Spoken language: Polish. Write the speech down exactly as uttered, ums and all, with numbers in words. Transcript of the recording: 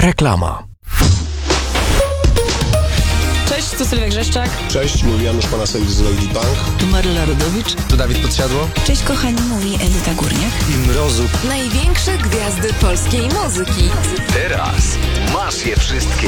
Reklama. Cześć, tu Sylwia Grzeszczak. Cześć, mówi Janusz Panasewicz z Lodi Bank. Tu Maryla Rodowicz. Tu Dawid Podsiadło. Cześć kochani, mówi Edyta Górniak. I Mrozów. Największe gwiazdy polskiej muzyki. Teraz masz je wszystkie.